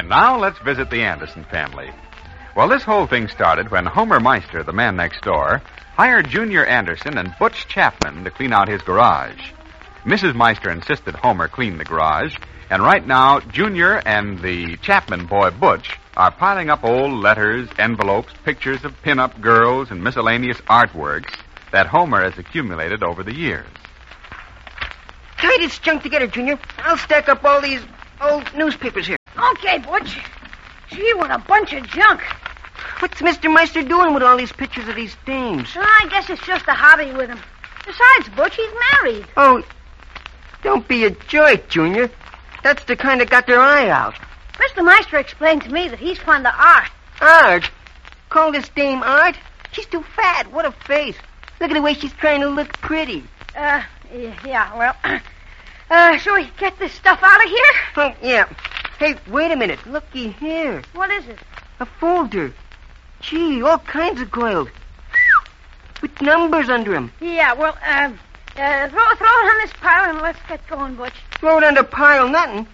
And now let's visit the Anderson family. Well, this whole thing started when Homer Meister, the man next door, hired Junior Anderson and Butch Chapman to clean out his garage. Mrs. Meister insisted Homer clean the garage, and right now, Junior and the Chapman boy, Butch, are piling up old letters, envelopes, pictures of pin-up girls, and miscellaneous artworks that Homer has accumulated over the years. Tie this junk together, Junior. I'll stack up all these old newspapers here. Okay, Butch. Gee, what a bunch of junk. What's Mr. Meister doing with all these pictures of these dames? I guess it's just a hobby with him. Besides, Butch, he's married. Oh, don't be a jerk, Junior. That's the kind that got their eye out. Mr. Meister explained to me that he's fond of art. Art? Call this dame Art? She's too fat. What a face. Look at the way she's trying to look pretty. Yeah, well, shall we get this stuff out of here? Oh, yeah. Hey, wait a minute. Looky here. What is it? A folder. Gee, all kinds of coils. With numbers under them. Yeah, well, throw it on this pile and let's get going, Butch. Throw it on the pile, nothing.